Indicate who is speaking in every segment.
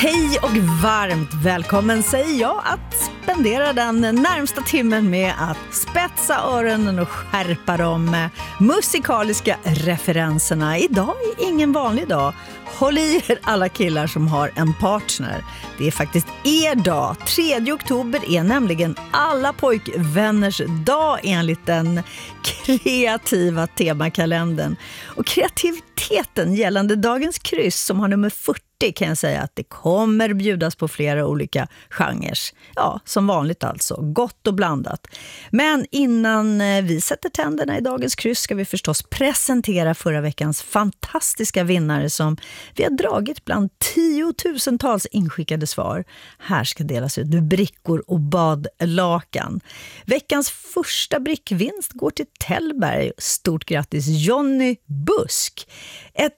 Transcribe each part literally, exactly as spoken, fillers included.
Speaker 1: Hej och varmt välkommen säger jag att spendera den närmsta timmen med att spetsa öronen och skärpa de musikaliska referenserna. Idag är ingen vanlig dag. Håll i er alla killar som har en partner. Det är faktiskt er dag. tredje oktober är nämligen alla pojkvänners dag enligt den kreativa temakalendern. Och kreativiteten gällande dagens kryss som har nummer fyrtio kan jag säga att det kommer bjudas på flera olika genrer. Ja, som vanligt alltså. Gott och blandat. Men innan vi sätter tänderna i dagens kryss ska vi förstås presentera förra veckans fantastiska vinnare som vi har dragit bland tiotusentals inskickade svar. Här ska delas ut brickor och badlakan. Veckans första brickvinst går till Tällberg. Stort grattis Johnny Busk. Ett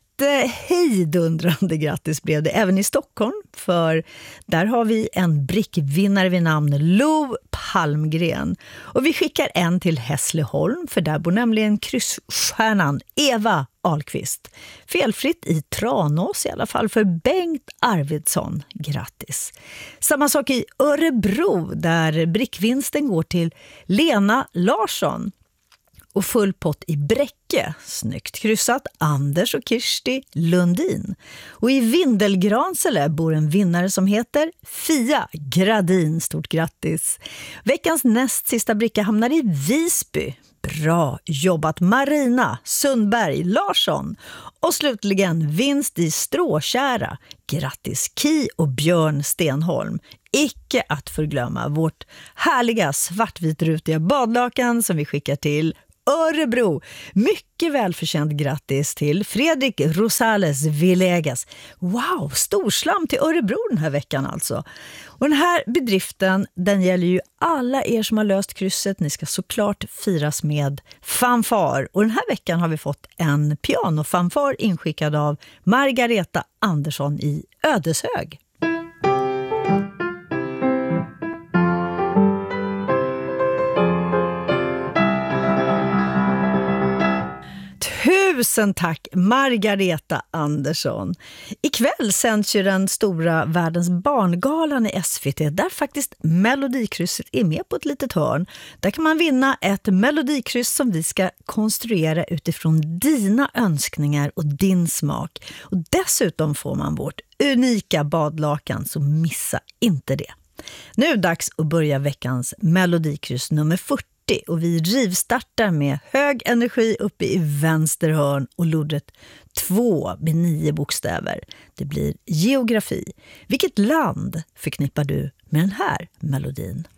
Speaker 1: hejdundrande grattis blev det även i Stockholm, för där har vi en brickvinnare vid namn Lo Palmgren. Och vi skickar en till Hässleholm, för där bor nämligen kryssstjärnan Eva Ahlqvist. Felfritt i Tranås i alla fall för Bengt Arvidsson. Grattis. Samma sak i Örebro där brickvinsten går till Lena Larsson. Och full pott i Bräcke, snyggt kryssat, Anders och Kirsti Lundin. Och i Vindelgransele bor en vinnare som heter Fia Gradin, stort grattis. Veckans näst sista bricka hamnar i Visby. Bra jobbat Marina Sundberg Larsson. Och slutligen vinst i Stråkära. Grattis Ki och Björn Stenholm. Icke att förglömma vårt härliga svartvitrutiga badlakan som vi skickar till Örebro. Mycket välförtjänt grattis till Fredrik Rosales Villegas. Wow, storslam till Örebro den här veckan alltså. Och den här bedriften, den gäller ju alla er som har löst krysset. Ni ska såklart firas med fanfar. Och den här veckan har vi fått en pianofanfar inskickad av Margareta Andersson i Ödeshög. Tusen tack Margareta Andersson. Ikväll sänds ju den stora Världens barngalan i S V T där faktiskt Melodikrysset är med på ett litet hörn. Där kan man vinna ett melodikryss som vi ska konstruera utifrån dina önskningar och din smak. Och dessutom får man vårt unika badlakan, så missa inte det. Nu är det dags att börja veckans melodikryss nummer fyrtio. Och vi rivstartar med hög energi uppe i vänster hörn och lodret två med nio bokstäver. Det blir geografi. Vilket land förknippar du med den här melodin?